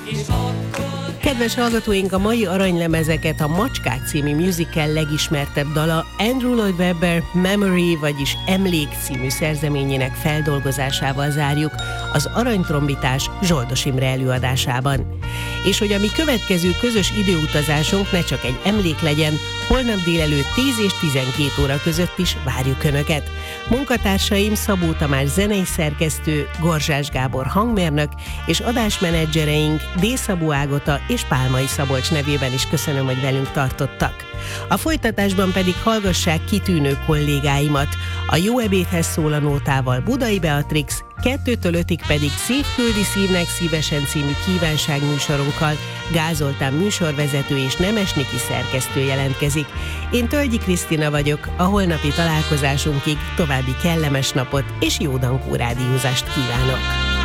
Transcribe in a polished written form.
Kedves hallgatóink, a mai aranylemezeket a Macskák című musical legismertebb dala Andrew Lloyd Webber Memory, vagyis Emlék című szerzeményének feldolgozásával zárjuk az Aranytrombitás Zsoldos Imre előadásában. És hogy a mi következő közös időutazásunk ne csak egy emlék legyen, holnap délelőtt 10 és 12 óra között is várjuk Önöket. Munkatársaim Szabó Tamás zenei szerkesztő, Gorzsás Gábor hangmérnök, és adásmenedzsereink D. Szabó Ágota és Pálmai Szabolcs nevében is köszönöm, hogy velünk tartottak. A folytatásban pedig hallgassák kitűnő kollégáimat. A Jó ebédhez szól a nótával Budai Beatrix, 2-től 5-ig pedig Szívküldi szívnek szívesen című kívánságműsorunkkal Gál Zoltán műsorvezető és Nemes Niki szerkesztő jelentkezik. Én Tölgyi Krisztina vagyok, a holnapi találkozásunkig további kellemes napot és jó dankó rádiózást kívánok!